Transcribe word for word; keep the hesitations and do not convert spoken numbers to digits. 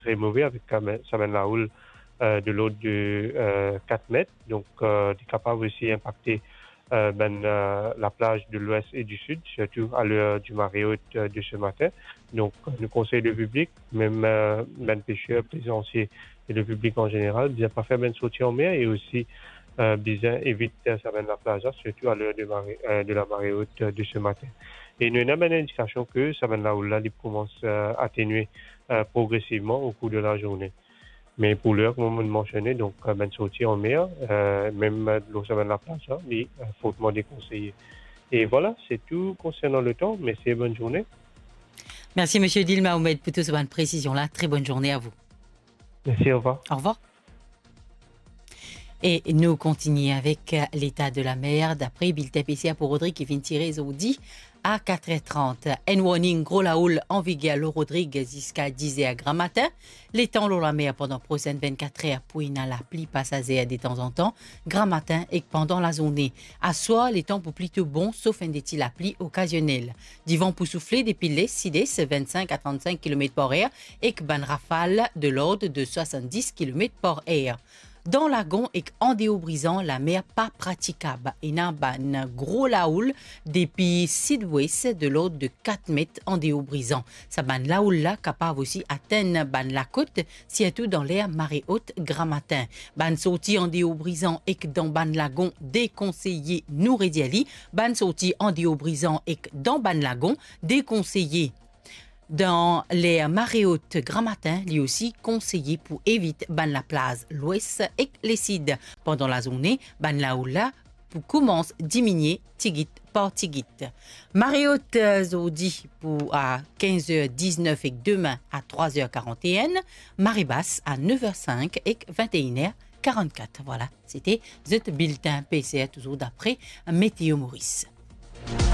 très mauvais avec Saman Laoul euh, de l'eau de euh, quatre mètres. Donc, euh, est capable aussi d'impacter euh, ben, euh, la plage de l'ouest et du sud, surtout à l'heure du marée haute euh, de ce matin. Donc, nous conseillons le public, même euh, ben, pêcheurs, plaisanciers et le public en général, bien pas faire ben sortir en mer et aussi euh, bien éviter ça ben la plage, surtout à l'heure de, marée, euh, de la marée haute euh, de ce matin. Et nous avons une indication que ça ben là où là, il commence euh, à atténuer euh, progressivement au cours de la journée. Mais pour l'heure, comme on mentionné, donc, euh, ben, sortir en mer, euh, même euh, de l'eau ça ben la plage, hein, il est euh, fortement déconseillé. Et voilà, c'est tout concernant le temps. Merci et bonne journée. Merci, Monsieur Dil Mahomet, pour toute cette précision-là. Très bonne journée à vous. Merci, au revoir. Au revoir. Et nous continuons avec l'état de la mer. D'après Bulletin P C A pour Rodrigue qui vient tirer Audi à quatre heures trente. En-warning, gros laoul en vigueur le Rodrigue jusqu'à dix heures grand matin. Les temps l'eau la mer pendant prochaines vingt-quatre heures pour une la pluie passagère de temps en temps. Grand matin et pendant la journée. À soir, les temps pour plutôt bon sauf un déti la pluie occasionnelle. Du vent pour souffler des pilets sidés vingt-cinq à trente-cinq kilomètres par heure et que ban rafale de l'ordre de soixante-dix kilomètres par heure. Dans lagon et en déobrisant la mer pas praticable. Il y a un gros laoul depuis sud-ouest de l'ordre de quatre mètres en déobrisant. Ça ban laoul là capable aussi atteindre ban la côte, surtout dans l'air marée haute grand matin. Ban sorti en déobrisant et dans ban lagon déconseillé nous rédiali. Ban sorti en déobrisant et dans ban lagon déconseillé. Dans les marées hautes grand matin, lui aussi conseillé pour éviter ban la plage l'ouest et les sides. Pendant la journée, ban la oula pour commence diminuer tigit par tigit. Marée haute aujourd'hui pour à quinze heures dix-neuf et demain à trois heures quarante et un. Marée basse à neuf heures cinq et vingt et une heures quarante-quatre. Voilà, c'était le bulletin P C A toujours d'après Météo Maurice.